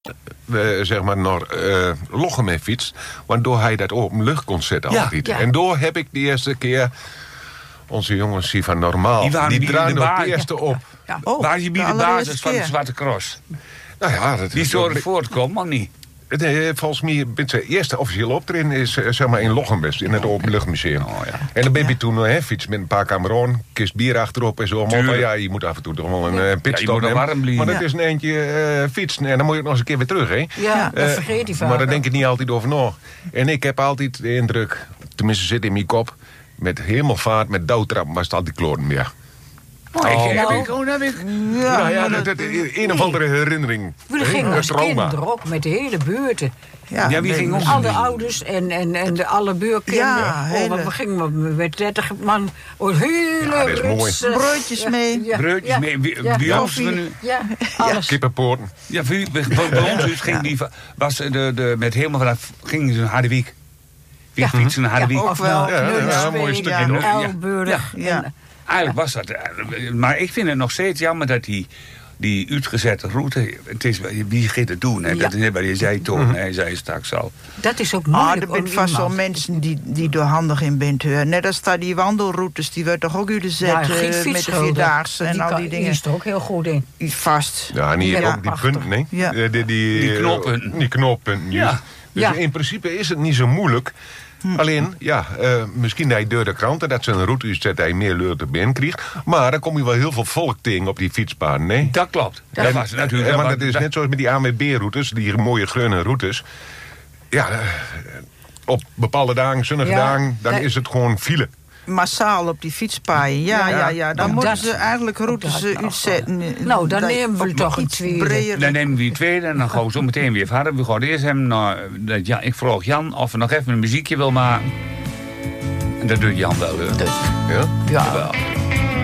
zeg maar naar Lochem mee fietst. Waardoor hij dat openluchtconcert altijd. Ja. En door heb ik de eerste keer onze jongens hier van Normaal. Die draaien het eerste op. Ja. Waar is je bij de basis van de Zwarte Cross? Nou ja, Die zou er voortkomen, maar niet. Nee, volgens mij het eerste officiële optreden is zeg maar in Lochem best, in het Openluchtmuseum. Oh, ja. En dan ben je toen fiets met een paar kameraden, kist bier achterop en zo. Maar ja, je moet af en toe toch wel een pitstop nemen. Maar dat is een eentje fietsen en dan moet je ook nog eens een keer weer terug, hè? Ja, dat vergeet hij vaak. Maar daar denk ik niet altijd over na. En ik heb altijd de indruk, tenminste zit in mijn kop, met hemelvaart, met douwtrappen, was het altijd kloren meer. Dat Een of andere herinnering. We gingen als kinderen ook met de hele buurten. Ja, wie ging alle ouders en alle buurkinderen. Ja, we gingen met 30 man. Hele dat is mooi. Broodjes mee. Broodjes mee. Bij ons nu. Ja, alles. Kippenpoorten. Ja, bij ons ging met helemaal vanaf ging ze naar Harderwijk. Wie fietsen naar Harderwijk? Ook wel. Een mooi stukje. Elburg. Eigenlijk was dat. Maar ik vind het nog steeds jammer dat die uitgezette route. Het is, wie gaat het doen? Hè? Dat is net wat je zei toen. Hij zei straks al. Dat is ook moeilijk. Er zijn vast wel mensen die er handig in bent. Net als daar die wandelroutes, die wordt toch ook uitgezet met de Vierdaagse en al die dingen. Die is er ook heel goed in. Vast. Ja, en hier ook die punten, nee? Ja. Die knooppunten. Die knooppunten, ja. Dus in principe is het niet zo moeilijk. Alleen, misschien hij door de kranten dat ze een route uitzet dat hij meer leur te binnen krijgt. Maar dan kom je wel heel veel volk tegen op die fietspaden, nee? Dat klopt. Dat was natuurlijk. Want het is net zoals met die ANWB-routes, die mooie groene routes. Ja, op bepaalde dagen, zonnige dagen, dan is het gewoon file. Massaal op die fietspaaien. Ja. Dan moeten ze eigenlijk routes uitzetten. Nou, dan nemen we toch een tweede. Dan nemen we een tweede en dan gaan we zo meteen weer verder. We gaan eerst hem ik vroeg Jan of we nog even een muziekje wil maken. En dat doet Jan wel. Dus. Ja? Ja.